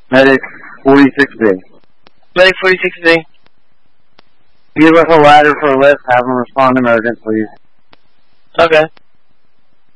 Medic 46B. Medic 46B. Give us a ladder for a lift. Have them respond emergent, please. Okay.